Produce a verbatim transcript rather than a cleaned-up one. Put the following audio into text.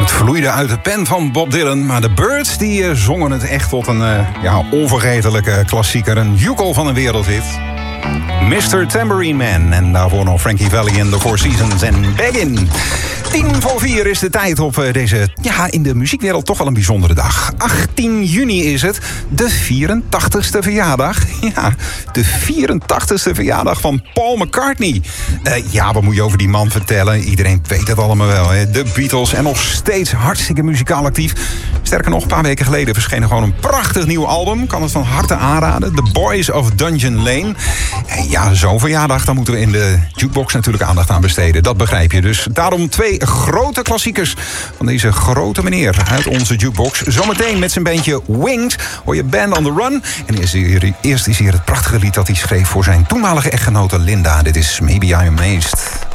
Het vloeide uit de pen van Bob Dylan, maar de Byrds die uh, zongen het echt tot een uh, ja, onvergetelijke klassieker. Een joekel van een wereldhit. mister Tambourine Man. En daarvoor nog Frankie Valli en The Four Seasons en Beggin'. Tien voor vier is de tijd op deze, ja, in de muziekwereld toch wel een bijzondere dag. achttien juni is het, de vierentachtigste verjaardag. Ja, de vierentachtigste verjaardag van Paul McCartney. Uh, ja, wat moet je over die man vertellen? Iedereen weet het allemaal wel, hè? De Beatles en nog steeds hartstikke muzikaal actief. Sterker nog, een paar weken geleden verscheen er gewoon een prachtig nieuw album. Kan het van harte aanraden. The Boys of Dungeon Lane. En ja, zo'n verjaardag, daar moeten we in de jukebox natuurlijk aandacht aan besteden. Dat begrijp je. Dus daarom twee grote klassiekers van deze grote meneer uit onze jukebox. Zometeen met zijn bandje Winged hoor je Band on the Run. En eerst, hier, eerst is hier het prachtige lied dat hij schreef voor zijn toenmalige echtgenote Linda. Dit is Maybe I'm Amazed.